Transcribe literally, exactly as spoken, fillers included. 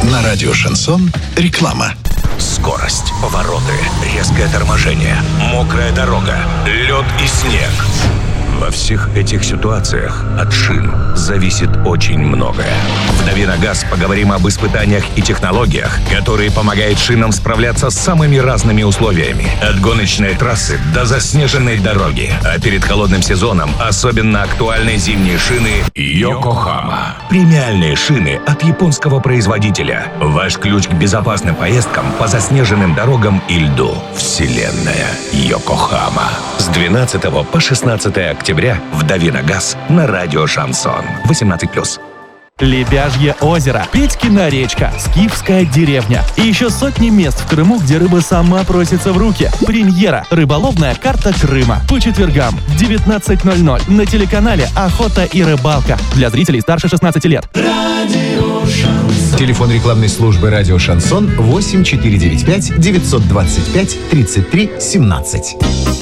На радио «Шансон» реклама. Скорость, повороты, резкое торможение, мокрая дорога, лед и снег. Во всех этих ситуациях от шин зависит очень многое. В «Дави на газ» поговорим об испытаниях и технологиях, которые помогают шинам справляться с самыми разными условиями. От гоночной трассы до заснеженной дороги. А перед холодным сезоном особенно актуальны зимние шины «Йокохама». Премиальные шины от японского производителя. Ваш ключ к безопасным поездкам по заснеженным дорогам и льду. Вселенная «Йокохама». С двенадцатого по шестнадцатое октября в «Дави на газ» на радио «Шансон». восемнадцать плюс. Лебяжье озеро, Петькина речка, Скифская деревня и еще сотни мест в Крыму, где рыба сама просится в руки. Премьера «Рыболовная карта Крыма» по четвергам в девятнадцать ноль ноль на телеканале «Охота и рыбалка» для зрителей старше шестнадцати лет. Телефон рекламной службы «Радио Шансон» восемь четыре девять пять девятьсот двадцать пять тридцать три семнадцать.